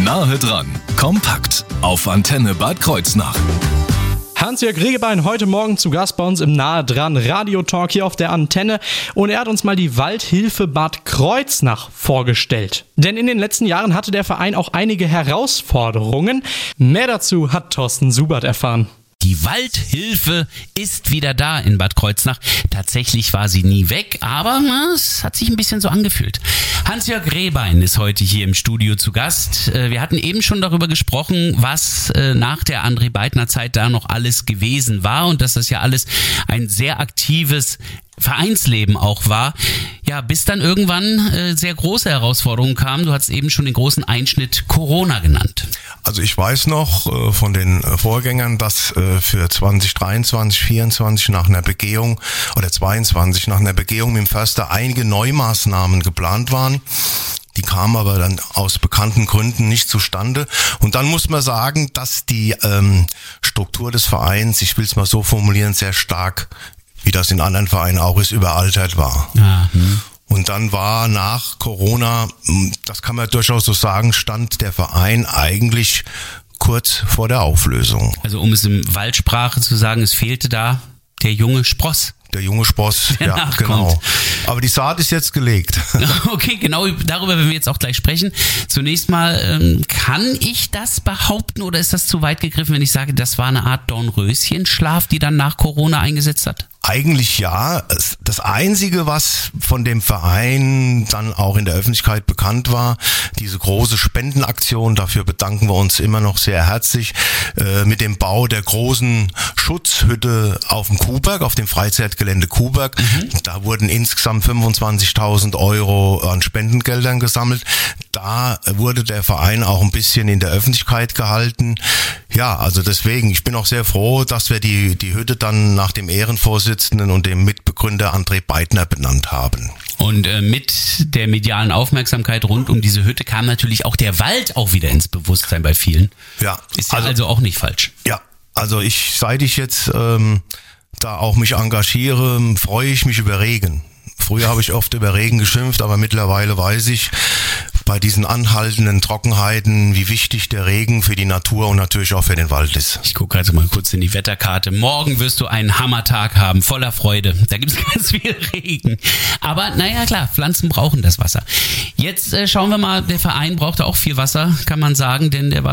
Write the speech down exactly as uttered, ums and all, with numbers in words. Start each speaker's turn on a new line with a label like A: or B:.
A: Nahe dran, kompakt auf Antenne Bad Kreuznach.
B: Hans-Jörg Regebein heute Morgen zu Gast bei uns im Nahe dran Radio-Talk hier auf der Antenne und er hat uns mal die Waldhilfe Bad Kreuznach vorgestellt. Denn in den letzten Jahren hatte der Verein auch einige Herausforderungen. Mehr dazu hat Thorsten Subert erfahren.
C: Die Waldhilfe ist wieder da in Bad Kreuznach. Tatsächlich war sie nie weg, aber es hat sich ein bisschen so angefühlt. Hans-Jörg Regebein ist heute hier im Studio zu Gast. Wir hatten eben schon darüber gesprochen, was nach der André Beitner Zeit da noch alles gewesen war und dass das ja alles ein sehr aktives Vereinsleben auch war. Ja, bis dann irgendwann äh, sehr große Herausforderungen kamen. Du hast eben schon den großen Einschnitt Corona genannt.
D: Also ich weiß noch äh, von den äh, Vorgängern, dass äh, für zwanzig dreiundzwanzig, vierundzwanzig nach einer Begehung oder zweiundzwanzig nach einer Begehung mit dem Förster einige Neumaßnahmen geplant waren. Die kamen aber dann aus bekannten Gründen nicht zustande. Und dann muss man sagen, dass die ähm, Struktur des Vereins, ich will es mal so formulieren, sehr stark, wie das in anderen Vereinen auch ist, überaltert war.
C: Ah, hm.
D: Und dann war nach Corona, das kann man durchaus so sagen, stand der Verein eigentlich kurz vor der Auflösung.
C: Also um es in Waldsprache zu sagen, es fehlte da der junge Spross.
D: Der junge Spross,
C: der
D: ja,
C: nachkommt.
D: Genau. Aber die Saat ist jetzt gelegt.
C: Okay, genau darüber werden wir jetzt auch gleich sprechen. Zunächst mal, ähm, kann ich das behaupten oder ist das zu weit gegriffen, wenn ich sage, das war eine Art Dornröschenschlaf, die dann nach Corona eingesetzt hat?
D: Eigentlich ja. Das Einzige, was von dem Verein dann auch in der Öffentlichkeit bekannt war, diese große Spendenaktion, dafür bedanken wir uns immer noch sehr herzlich, äh, mit dem Bau der großen Schutzhütte auf dem Kuhberg, auf dem Freizeitgelände Kuhberg. Mhm. Da wurden insgesamt fünfundzwanzigtausend Euro an Spendengeldern gesammelt. Da wurde der Verein auch ein bisschen in der Öffentlichkeit gehalten. Ja, also deswegen, ich bin auch sehr froh, dass wir die, die Hütte dann nach dem Ehrenvorsitzenden und dem Mitbegründer André Beitner benannt haben.
C: Und äh, mit der medialen Aufmerksamkeit rund um diese Hütte kam natürlich auch der Wald auch wieder ins Bewusstsein bei vielen.
D: Ja.
C: Ist ja also, also auch nicht falsch.
D: Ja, also ich, seit ich jetzt ähm, da auch mich engagiere, freue ich mich über Regen. Früher habe ich oft über Regen geschimpft, aber mittlerweile weiß ich bei diesen anhaltenden Trockenheiten, wie wichtig der Regen für die Natur und natürlich auch für den Wald ist.
C: Ich gucke also mal kurz in die Wetterkarte. Morgen wirst du einen Hammertag haben, voller Freude. Da gibt es ganz viel Regen. Aber naja, klar, Pflanzen brauchen das Wasser. Jetzt äh, schauen wir mal, der Verein brauchte auch viel Wasser, kann man sagen, denn der war